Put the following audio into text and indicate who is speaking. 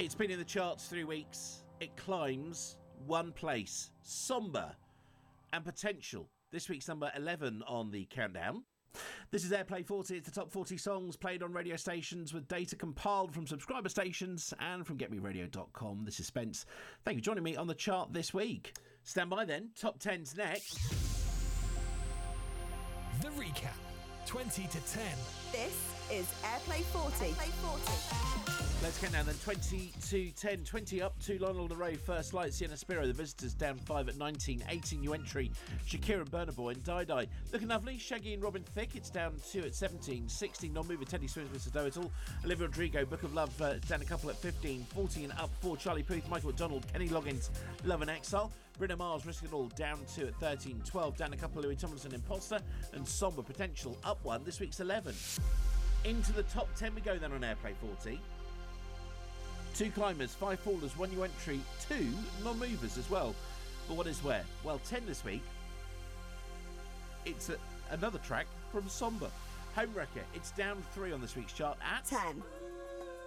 Speaker 1: It's been in the charts 3 weeks. It climbs one place. Somber and Potential. This week's number 11 on the countdown. This is Airplay 40. It's the top 40 songs played on radio stations with data compiled from subscriber stations and from getmeradio.com. This is Spence. Thank you for joining me on the chart this week. Stand by then. Top 10's next.
Speaker 2: The recap. 20 to 10.
Speaker 3: This is Airplay 40. Airplay 40.
Speaker 1: Let's count down then. 20 to 10. 20 up to Lionel Del Rey, First Light, Sienna Spiro. The Visitors down 5 at 19. 18 new entry, Shakira and Burna Boy and Die Die. Looking Lovely, Shaggy and Robin Thicke. It's down 2 at 17. 16 non-mover, Teddy Swims, Mr. Do It All. Olivia Rodrigo, Book of Love, down a couple at 15. 14 and up 4, Charlie Puth, Michael McDonald, Kenny Loggins, Love and Exile. Bruno Mars, Risk It All, down 2 at 13. 12 down a couple, Louis Tomlinson, Imposter. And Somber Potential, up 1. This week's 11. Into the top 10 we go then on Airplay 40. 2 climbers, 5 fallers, 1 new entry, 2 non-movers as well. But what is where? Well, 10 this week. It's another track from Somber. Homewrecker. It's down 3 on this week's chart at
Speaker 3: 10.